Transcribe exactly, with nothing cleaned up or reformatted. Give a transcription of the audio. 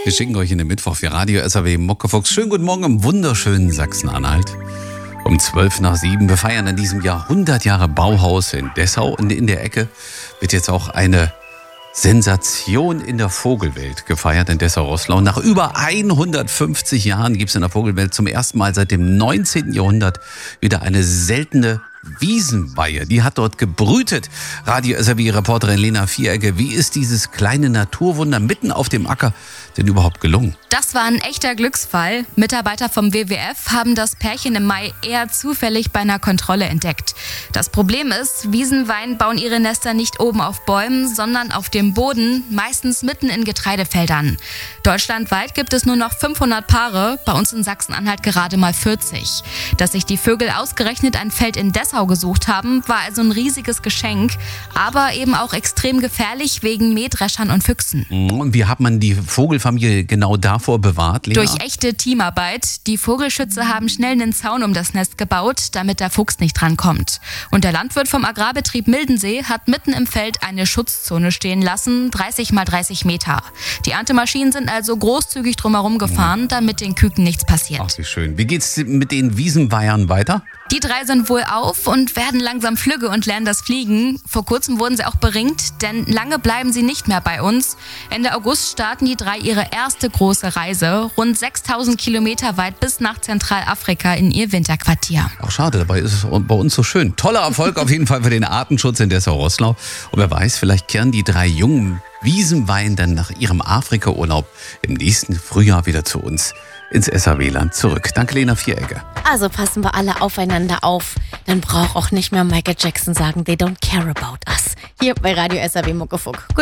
Wir schicken euch in den Mittwoch für Radio S R W Muckefuchs. Schönen guten Morgen im wunderschönen Sachsen-Anhalt. Um zwölf nach sieben. Wir feiern in diesem Jahr hundert Jahre Bauhaus in Dessau. Und in der Ecke wird jetzt auch eine Sensation in der Vogelwelt gefeiert in Dessau-Roßlau. Nach über hundertfünfzig Jahren gibt es in der Vogelwelt zum ersten Mal seit dem neunzehnten Jahrhundert wieder eine seltene Wiesenweihe. Die hat dort gebrütet. Radio S R W-Reporterin Lena Vieregge, wie ist dieses kleine Naturwunder mitten auf dem Acker denn überhaupt gelungen? Das war ein echter Glücksfall. Mitarbeiter vom W W F haben das Pärchen im Mai eher zufällig bei einer Kontrolle entdeckt. Das Problem ist, Wiesenweihen bauen ihre Nester nicht oben auf Bäumen, sondern auf dem Boden, meistens mitten in Getreidefeldern. Deutschlandweit gibt es nur noch fünfhundert Paare, bei uns in Sachsen-Anhalt gerade mal vierzig. Dass sich die Vögel ausgerechnet ein Feld in Dessau gesucht haben, war also ein riesiges Geschenk, aber eben auch extrem gefährlich wegen Mähdreschern und Füchsen. Und wie hat man die Vogelfamilie genau davor bewahrt, Lena? Durch echte Teamarbeit. Die Vogelschützer haben schnell einen Zaun um das Nest gebaut, damit der Fuchs nicht drankommt. Und der Landwirt vom Agrarbetrieb Mildensee hat mitten im Feld eine Schutzzone stehen lassen, dreißig mal dreißig Meter. Die Erntemaschinen sind also großzügig drumherum gefahren, damit den Küken nichts passiert. Ach, wie schön. Wie geht's mit den Wiesenweihern weiter? Die drei sind wohl auf und werden langsam flügge und lernen das Fliegen. Vor kurzem wurden sie auch beringt, denn lange bleiben sie nicht mehr bei uns. Ende August starten die drei ihre erste große Reise, rund sechstausend Kilometer weit bis nach Zentralafrika in ihr Winterquartier. Ach schade, dabei ist es bei uns so schön. Toller Erfolg auf jeden Fall für den Artenschutz in Dessau-Roßlau. Und wer weiß, vielleicht kehren die drei jungen Wiesenweihen dann nach ihrem Afrika-Urlaub im nächsten Frühjahr wieder zu uns ins S R W-Land zurück. Danke, Lena Vieregge. Also passen wir alle aufeinander auf. Dann braucht auch nicht mehr Michael Jackson sagen, they don't care about us. Hier bei Radio S R W Muckefuck.